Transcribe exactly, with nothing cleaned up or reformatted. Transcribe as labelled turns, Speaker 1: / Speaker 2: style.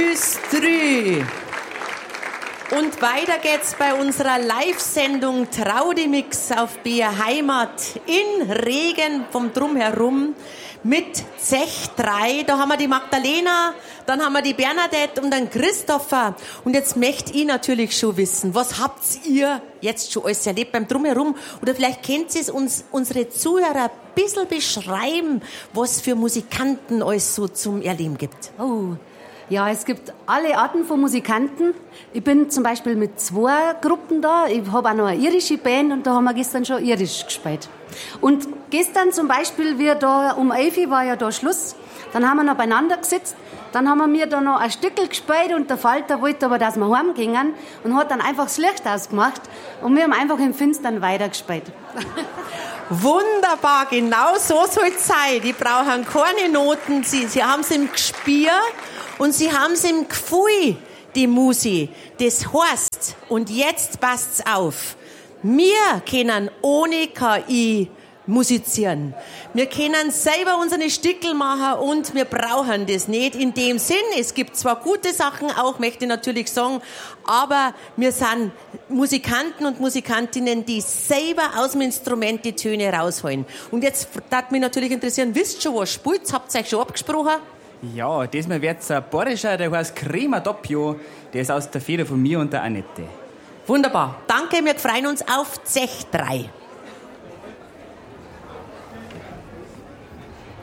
Speaker 1: bis drei. Und weiter geht's bei unserer Live-Sendung Traudimix auf B R Heimat in Regen vom Drumherum mit Zech drei. Da haben wir die Magdalena, dann haben wir die Bernadette und den Christopher. Und jetzt möchte ich natürlich schon wissen, was habt ihr jetzt schon alles erlebt beim Drumherum? Oder vielleicht könnt ihr es uns, unsere Zuhörer ein bisschen beschreiben, was für Musikanten es so zum Erleben gibt.
Speaker 2: Oh, ja, es gibt alle Arten von Musikanten. Ich bin zum Beispiel mit zwei Gruppen da. Ich habe auch noch eine irische Band und da haben wir gestern schon irisch gespielt. Und gestern zum Beispiel, wir da um elf Uhr war ja da Schluss, dann haben wir noch beieinander gesetzt, dann haben wir mir da noch ein Stückel gespielt und der Falter wollte aber, dass wir heimgingen und hat dann einfach das Licht ausgemacht und wir haben einfach im Finstern weitergespielt.
Speaker 1: Wunderbar, genau so soll es sein. Die brauchen keine Noten, sie, sie haben es im Gespür und sie haben es im Gefühl, die Musi. Das heißt, und jetzt passt's auf, wir können ohne K I musizieren. Wir können selber unsere Stickel machen und wir brauchen das nicht in dem Sinn. Es gibt zwar gute Sachen auch, möchte ich natürlich sagen, aber wir sind Musikanten und Musikantinnen, die selber aus dem Instrument die Töne rausholen. Und jetzt darf mich natürlich interessieren, wisst ihr schon, was spielt? Habt ihr euch schon abgesprochen?
Speaker 3: Ja, diesmal wird's ein bayerischer, der heißt Crema Doppio. Der ist aus der Feder von mir und der Annette.
Speaker 1: Wunderbar. Danke, wir freuen uns auf Zech drei.